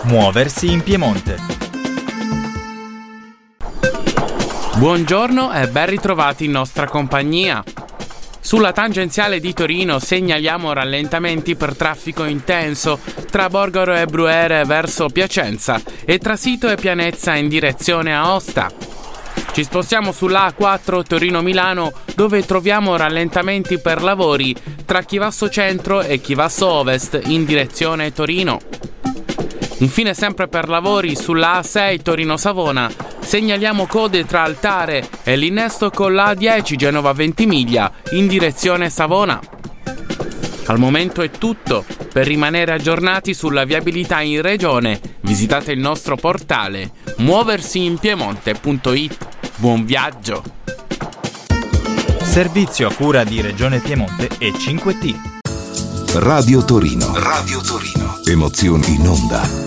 Muoversi in Piemonte. Buongiorno e ben ritrovati in nostra compagnia. Sulla tangenziale di Torino segnaliamo rallentamenti per traffico intenso tra Borgaro e Bruere verso Piacenza e tra Sito e Pianezza in direzione Aosta. Ci spostiamo sulla A4 Torino-Milano, dove troviamo rallentamenti per lavori tra Chivasso Centro e Chivasso Ovest in direzione Torino. Infine, sempre per lavori sulla A6 Torino-Savona, segnaliamo code tra Altare e l'innesto con la A10 Genova-Ventimiglia in direzione Savona. Al momento è tutto. Per rimanere aggiornati sulla viabilità in regione, visitate il nostro portale muoversiinpiemonte.it. Buon viaggio! Servizio a cura di Regione Piemonte e 5T. Radio Torino. Radio Torino. Emozioni in onda.